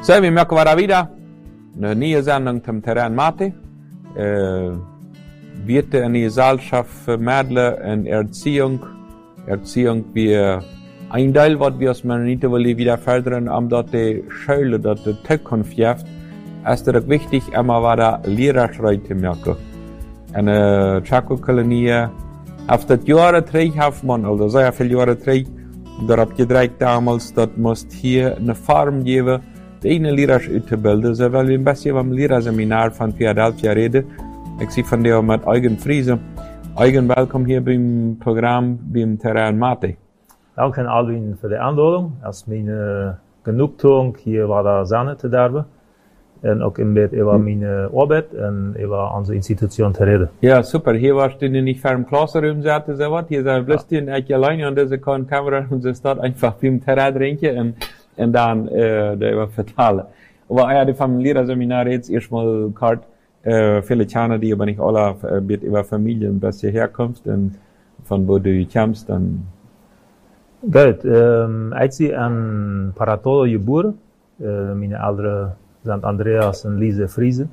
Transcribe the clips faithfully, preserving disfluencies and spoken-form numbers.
So, wir merken wir wieder eine neue Sendung zum Terrain Mate. Äh, wird eine Gesellschaft für Mädchen und Erziehung. Erziehung wie ein Teil, was wir als Mennoniten wieder fördern, um dort die Schule, dort die Zukunft gibt, ist es wichtig, immer wieder Lehrerschrei zu merken. Eine Chaco-Kolonie, auf das Jahre drei hat man, also sehr viele Jahre drei, da habt ihr direkt damals, das muss hier eine Farm geben, die eine Lehrer auszubilden, so weil wir ein bisschen beim Lehrerseminar von Philadelphia reden. Ich sehe von dir mit Eugen Friese. Eugen, willkommen hier beim Programm, beim Terrain Mate. Danke Alwin für die Einladung. Es ist meine Genugtuung, hier war da Sanne zu darben. Und auch im Bett über meine Arbeit und über unsere Institution zu reden. Ja, super. Hier warst du nicht für im Classroom, sagte so was. Hier sind bloß die nicht alleine und diese kann Kamera und sie dort einfach beim Terrain trinken und, und dann, äh, darüber verteilen. Aber ja, die vom Lehrerseminar jetzt erstmal kalt, äh, viele Kinder, die aber nicht alle, äh, wird über Familien, was hier herkommst und von wo du kommst, dann. Gut, ähm, ich bin in Paratolo geboren. Äh, meine Eltern sind Andreas und Lise Friese.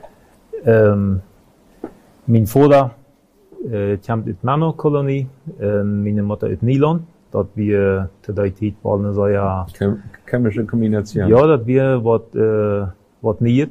Ähm, mein Vater äh, kommt aus der Männerkolonie und meine Mutter aus Nylon. Dat wir zu der Zeit wollen so ja. Chemische Kombination. Ja, dat wir was, äh, was nicht.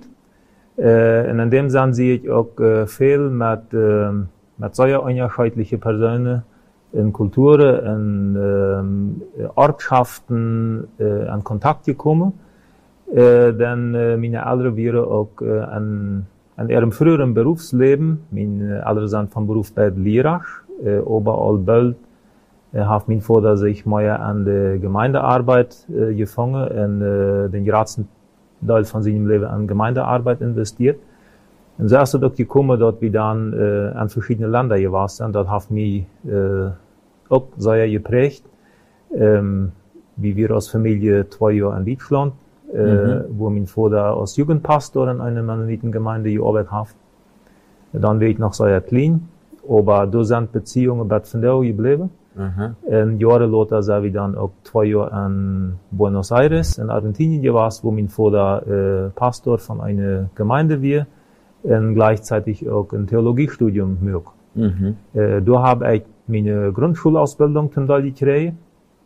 Äh, und in dem Sinne sehe ich auch äh, viel mit, äh, mit sehr unterschiedlichen Personen in Kulturen, in äh, Ortschaften, äh, in Kontakt gekommen. Äh, denn äh, meine Eltern waren auch äh, an, an ihrem früheren Berufsleben, meine Eltern sind vom Beruf bei Lehrer, äh, überall bald, äh, hat mein Vater sich mehr an die Gemeindearbeit äh, gefangen und äh, den größten Teil von seinem Leben an Gemeindearbeit investiert. Und so ist es auch gekommen, dass wir dann äh, an verschiedene Länder gewesen sind. Das hat mich äh, auch sehr geprägt, ähm, wie wir als Familie zwei Jahre in Deutschland, äh, mhm. wo mein Vater als Jugendpastor in einer Mennonitengemeinde gearbeitet hat. Dann war ich noch sehr klein, aber da sind Beziehungen bei von da geblieben. Mhm. Und Jahre später sind wir dann auch zwei Jahre in Buenos Aires, in Argentinien gewesen, wo mein Vater äh, Pastor von einer Gemeinde war und gleichzeitig auch ein Theologiestudium gemacht. Mhm. Äh, da habe ich meine Grundschulausbildung zum Teil gekriegt,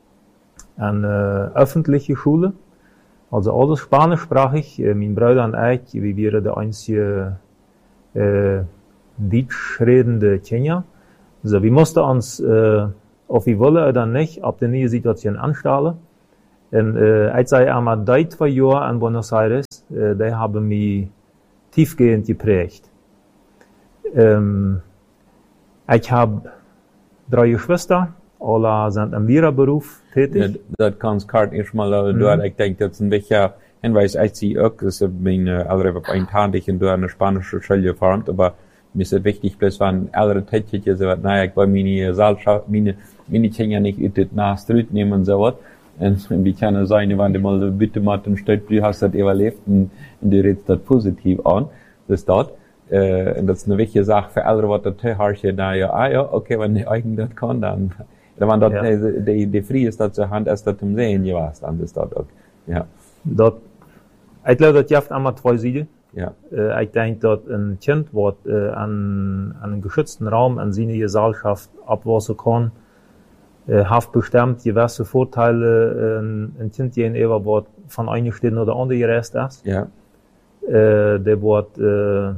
eine öffentliche Schule, also alles spanischsprachig. Äh, mein Bruder und ich, wir waren der einzige äh, deutsch redende Kenia. Also wir mussten uns, äh, ob wir wollen oder nicht, auf die neue Situation anstellen. Und äh, ich sage einmal, die zwei Jahre in Buenos Aires, äh, die haben mich tiefgehend geprägt. Ähm, ich habe drei Geschwister, alle sind im Lehrerberuf tätig. Ja, das kannst du erstmal, aber mhm. du, ich denke, das ist ein wichtiger Hinweis, ich sehe auch, dass meine Eltern auf einen Tag in eine spanische Schule gefahren, aber mir ist es wichtig, bloß wenn ältere Tätige so was, naja, ich wollte meine Gesellschaft, meine, meine Kinder nicht in das Nachstrut nehmen und so was. Und wie kann es sein, wenn du mal bitte mal den Stadt, du hast das überlebt und, und du redest das positiv an, das dort. Äh, und das ist eine wichtige Sache für ältere, was das Teilhaarche, na ja, ah ja, okay, wenn die Eigen das kann, dann, wenn dort, ja. die, die, die Free ist das zur Hand, ist das zum Sehen, ja, was, dann ist das auch, ja. Dort, ich glaube, das gibt einmal zwei Seiten. Ja. Äh, ich denke, dass ein Kind, was äh, an, an einem geschützten Raum, an seine Gesellschaft abwachsen kann, äh, hat bestimmt gewisse Vorteile, äh, ein Kind gegenüber, was von einer Stelle oder andere gereist ist. Ja. Äh, der wird äh,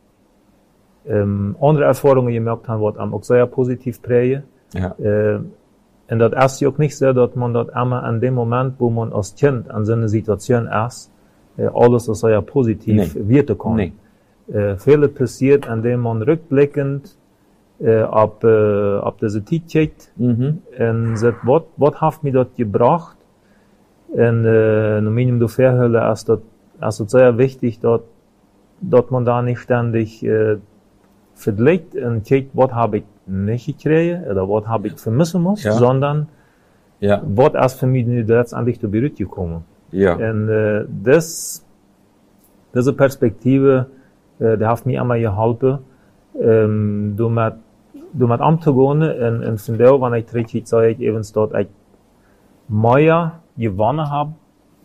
ähm, andere Erfahrungen gemerkt haben, was auch sehr positiv prägen. Ja. Äh, und das ist ja auch nicht so, dass man das immer an dem Moment, wo man als Kind an so einer Situation ist, alles das sehr positiv nee. wirken kann. Nee. Äh, vieles passiert, indem man rückblickend äh, ab, äh, ab diese Zeit checkt mhm. und sagt, was, was hat mir das gebracht? Und äh, nur Minimum du verhölle ist das, ist das sehr wichtig, dass, dass man da nicht ständig äh, vergleicht und checkt, was habe ich nicht gekriegt oder was habe ich vermissen muss, ja. sondern ja. was ist für mich letztendlich zu Berührt gekommen. Ja. Und äh, das, diese Perspektive, äh, die hat mir einmal geholfen, ähm, du mit, du mit umzugehen und, und von da, wenn ich richtig sage, ich eben dort, ich mehr gewonnen habe,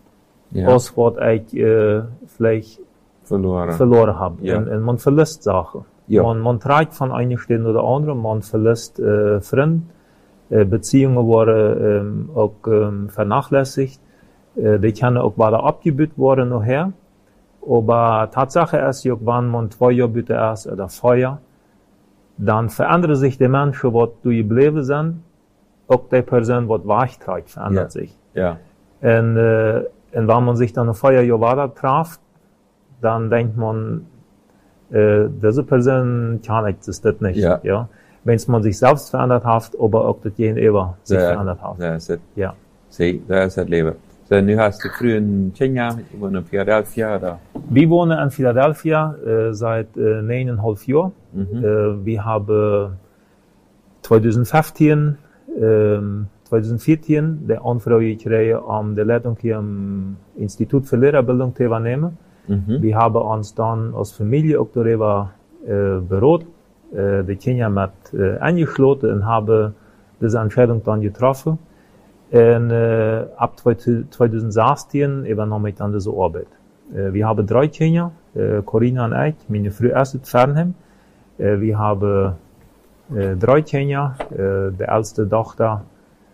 Ja. als was ich äh, vielleicht Verloren. verloren habe. Ja. Und, und man verlässt Sachen. Ja. Man, man trägt von einer Stelle oder andere, man verlässt äh, Freunde, äh, Beziehungen wurden ähm, auch ähm, vernachlässigt, äh, die können auch weiter abgebüht worden nachher. Aber Tatsache ist, wenn man zwei Jahre bitte erst oder vier, dann verändern sich die Menschen, die du geblieben sind, auch die Person, die wechträgt, verändert Ja. sich. Ja. Und, äh, und wenn man sich dann noch vier Jahre weiter trifft, dann denkt man, äh, diese Person kann existiert nicht. Ja. Ja? Wenn man sich selbst verändert hat, aber auch das Gegenüber sich Ja. verändert hat. Das ist es. Ja. Sie, das ist das Leben. So, nu hast du früher in Kenia, ich wohne in Philadelphia, oder? Wir wohnen in Philadelphia äh, seit äh, neuneinhalb Jahren. Mhm. Äh, wir haben zwanzig fünfzehn, ähm, zwanzig vierzehn die Anfrage gekriegt, um die Leitung hier am Institut für Lehrerbildung zu übernehmen. Mhm. Wir haben uns dann als Familie auch darüber äh, beraten, äh, die Kinder mit äh, eingeschlossen und haben diese Entscheidung dann getroffen. Und äh, ab zwanzig sechzehn übernahm ich dann diese Arbeit. Äh, wir haben drei Kinder, äh, Corinna und ich, meine Frau ist in Fernheim. Äh, wir haben äh, drei Kinder, äh, die älteste Tochter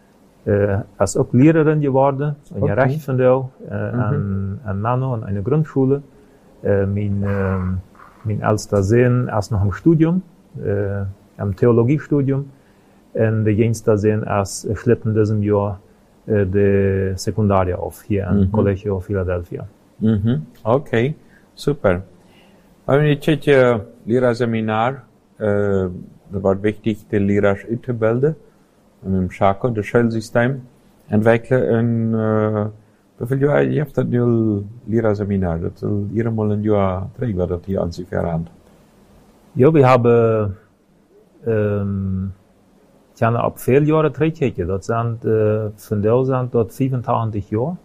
äh, ist auch Lehrerin geworden, in Okay. der Recht von der, äh, Mhm. an, an Männer und eine Grundschule. Äh, mein, äh, mein ältester Sohn ist noch im Studium, äh, im Theologiestudium. Und der jüngste Sohn ist schleppt in diesem Jahr äh, die Sekundarie auf, hier am Mhm. Collegio Philadelphia. Mhm. Okay, super. Aber wenn ich jetzt Lehrerseminar, äh, das war wichtig, die Lehrer auszubilden, und im Schako, das Schulsystem entwickeln, und, äh, wie viele Jahre, ihr habt das nu Lehrerseminar, das soll ihr mal ein Jahr trägt, das hier an sich verrannt. Ja, wir haben, ähm, ich habe ab vier Jahren Trägkirche. Das sind, äh, von der sind dort fünfundachtzig Jahre.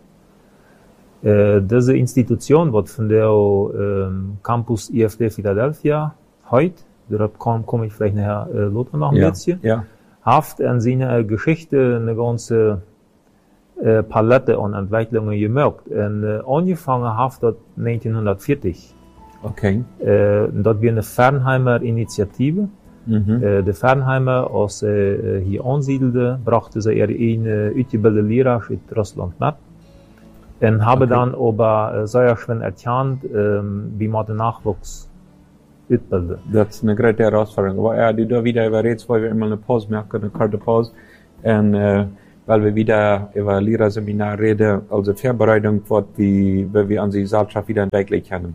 Äh, diese Institution wird von der, ähm, Campus I F D Philadelphia heute, darauf komme komm ich vielleicht nachher, äh, Lothar noch ein Ja, bisschen, ja. haft an seiner Geschichte eine ganze, äh, Palette an Entwicklungen gemerkt. Und, äh, angefangen haft dort neunzehnhundertvierzig. Okay. Äh, dort wir eine Fernheimer Initiative. Mhm. Äh, de Fernheimer, als äh, hier ansiedelte, brachte sie ihre eine uitgebildete Lehrer in Russland mit. Und haben Okay. dann aber äh, sehr schön erkannt, ähm, wie man den Nachwuchs ausbildet. Das ist eine große Herausforderung. Aber ja, die da wieder über jetzt, weil wir immer eine Pause machen, eine kurze Pause. Und, äh, weil wir wieder über Lehrerseminar reden, also Vorbereitung, wird, wie, wie wir an die Gesellschaft wieder entwickeln können.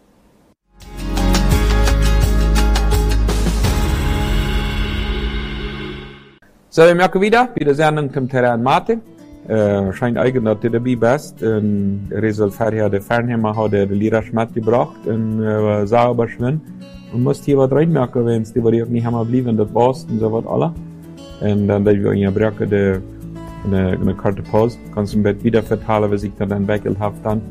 So, wir merken wieder, bei der Sendung zum Terrain Mate. Äh, scheint eigentlich, dass du dabei bist. Und Resultat hier, der Fernheimer hat der Lehrer mitgebracht und äh, sauber schwimmen. Und musst hier was reinmerken, wenn es die auch nicht haben blieben, das war's und so was alle. Und dann, dass wir in der Brücke die, eine, eine Karte Pause, kannst du im Bett wieder verteilen, was ich dann entwickelt habe dann.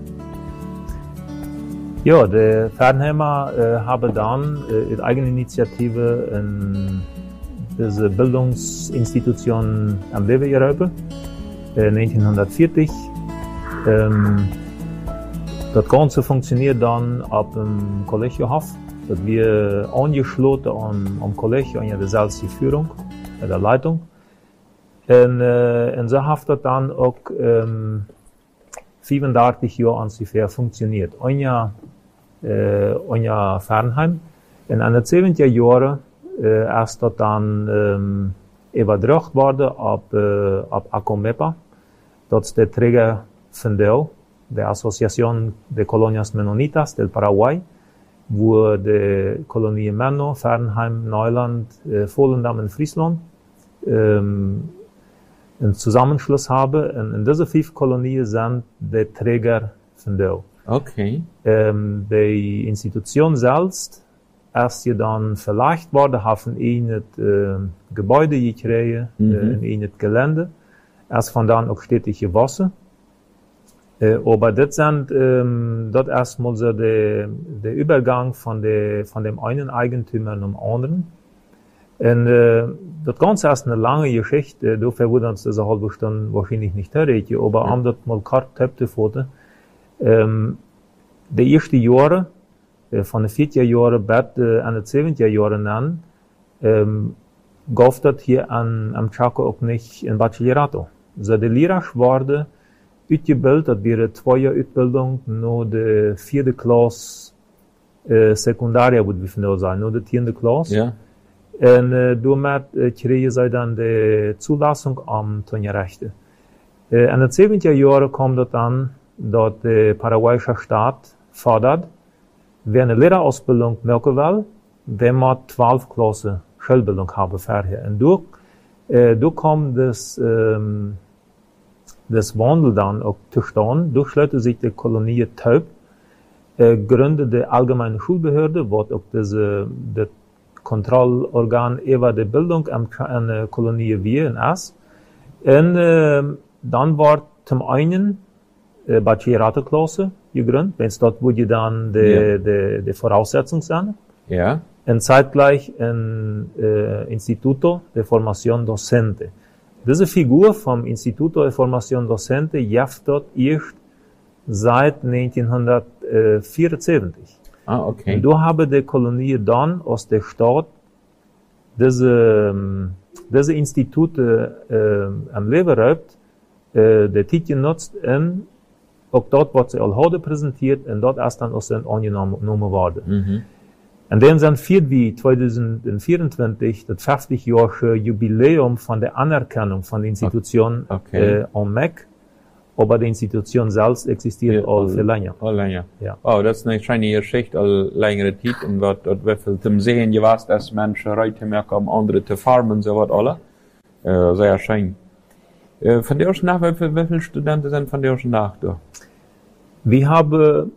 Ja, die Fernheimer äh, haben dann äh, ihre eigene Initiative in diese Bildungsinstitution am Leben gerufen, äh, neunzehnhundertvierzig. Ähm, das Ganze funktioniert dann ab dem Collegio Haff. Das wir angeschlossen am, am Collegio, an der selbst die Führung, äh, der Leitung. Und, äh, und so hat das dann auch ähm, fünfunddreißig Jahre ungefähr funktioniert. Ein Jahr, äh, ein Jahr Fernheim. Und in den siebziger Jahren äh, ist das dann ähm, übertragen worden ab, äh, ab ACOMEPA. Das ist der Träger von der, der Asociación de Colonias Menonitas del Paraguay, wo die Kolonien Menno, Fernheim, Neuland, äh, Volendam und Friesland ähm, einen Zusammenschluss haben. Und in diese fünf Kolonien sind die Träger von der. Okay. Ähm, die Institution selbst ist ja dann verlegt worden, haben ihnen äh, Gebäude gekriegt, Mhm. äh, in ihnen Gelände. Erst von dann auch städtische Wasser. Äh, aber das sind, ähm, dort erstmal so der, der Übergang von der, von dem einen Eigentümer zum anderen. Und, äh, das Ganze ist eine lange Geschichte, dafür würde uns diese halbe Stunde wahrscheinlich nicht reden, aber um das mal kurz zu fassen, Um, de eerste jaren, uh, van de veertig jaren tot uh, aan de zeventig jaren aan, um, gaf dat hier aan, aan Chaco ook niet een bachillerato. Dus de leraars worden uitgebildet, dat weer twee jaar uitbildung, naar de vierde klas uh, secundaria, moet we vandaag zijn, naar de tiende klas. Ja. En uh, daarmee uh, kregen zij dan de toelassing om tonjerechten. Uh, aan de zeventig jaren kwam dat aan dat de Paraguayse staat fordert, wer eine Lehrerausbildung machen will, der muss zwölf Klassen Schulbildung haben vorher. Und durch, äh, durch kommt das, ähm, das Wandel dann auch zustande, durchschließt sich die Kolonie Taub, äh, gründet die allgemeine Schulbehörde, wo auch diese, das Kontrollorgan über die Bildung an der Kolonie wie in S. Und äh, dann wird zum einen äh, Bachilleratenklasse gegründet, wenn es dort, wo die dann die, ja. die, die Voraussetzungen sind. Ja. Und zeitgleich ein äh, Instituto de Formación Docente. Diese Figur vom Instituto de Formación Docente jäft dort erst seit neunzehnhundertvierundsiebzig. Ah, okay. Und da haben die Kolonie dann aus der Stadt diese, diese Institute äh, am Leben erlaubt, äh, der Titel genutzt und auch dort wird sie all heute präsentiert und dort erst dann aus den angenommen worden. Mhm. Und dann sind vier wie zweitausendvierundzwanzig das fünfzig-jährige Jubiläum von der Anerkennung von der Institution okay. äh, am M E C, aber die Institution selbst existiert ja, all viel länger. All länger. Ja. Oh, das ist eine schöne Geschichte, all längere Zeit, und was, wie viel zum Sehen gewesen, dass Menschen Leute merken, um andere zu farmen, so was alle. Äh, sehr schön. Äh, von der ersten nach, wie, wie viele Studenten sind von der ersten nach da? Wir haben,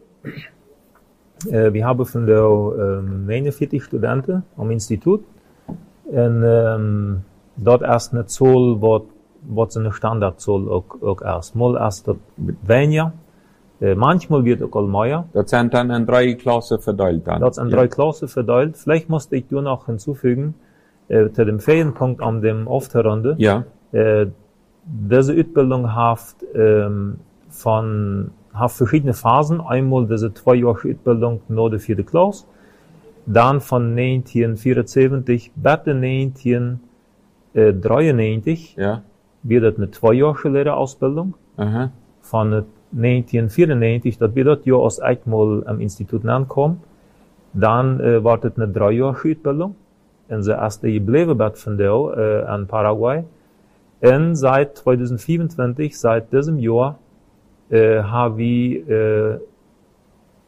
äh, wir haben von der ähm, neunundvierzig Studenten am Institut und ähm, dort erst eine Zahl, was was eine Standardzahl auch, auch erst. Mal erst weniger, äh, manchmal wird auch all mehr. Das sind dann in drei Klassen verteilt dann. Das sind ja. drei Klassen verteilt. Vielleicht musste ich nur noch hinzufügen, äh, zu dem Ferienpunkt an dem Aufhörende. Ja. Äh, diese Ausbildung hat ähm, von hat verschiedene Phasen. Einmal diese zweijährige Ausbildung nach der vierten Klasse, dann von neunzehnhundertvierundsiebzig bis neunzehnhundertdreiundneunzig ja. wird das eine zweijährige Lehrerausbildung. Aha. Von neunzehnhundertvierundneunzig, das wird das Jahr aus einmal am Institut ankommen. Dann äh, war das eine dreijährige Ausbildung. Und sie erste geblieben wird von der äh, an Paraguay. Und seit zweitausendvierundzwanzig, seit diesem Jahr, äh, haben wir äh,